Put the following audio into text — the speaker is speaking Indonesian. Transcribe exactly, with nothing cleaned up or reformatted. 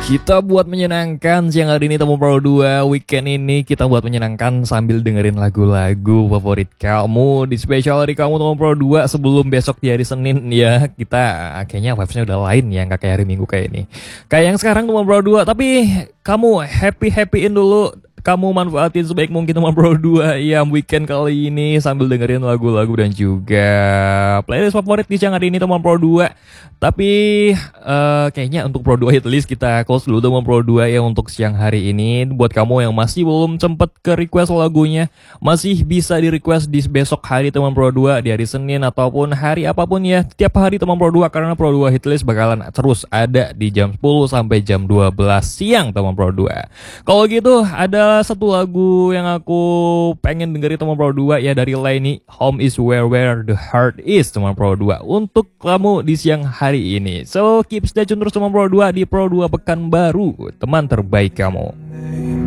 Kita buat menyenangkan siang hari ini teman Pro dua. Weekend ini kita buat menyenangkan sambil dengerin lagu-lagu favorit kamu di spesial hari kamu teman Pro dua sebelum besok di hari Senin ya. Kita kayaknya vibes-nya udah lain ya, nggak kayak hari Minggu kayak ini. Kayak yang sekarang teman Pro dua, tapi kamu happy-happyin dulu. Kamu manfaatin sebaik mungkin teman Pro dua ya weekend kali ini sambil dengerin lagu-lagu dan juga playlist favorit di siang hari ini teman Pro dua. Tapi uh, kayaknya untuk Pro dua hitlist kita close dulu teman Pro dua ya untuk siang hari ini. Buat kamu yang masih belum sempet ke request lagunya, masih bisa di request di besok hari teman Pro dua, di hari Senin ataupun hari apapun ya. Tiap hari teman Pro dua, karena Pro dua hitlist bakalan terus ada di jam sepuluh sampai jam dua belas siang teman Pro dua. Kalau gitu ada satu lagu yang aku pengen dengerin teman Pro dua ya, dari Laini, Home is Where Where the Heart Is teman Pro dua untuk kamu di siang hari ini. So keep stay tune terus teman Pro dua di Pro dua Pekanbaru, teman terbaik kamu.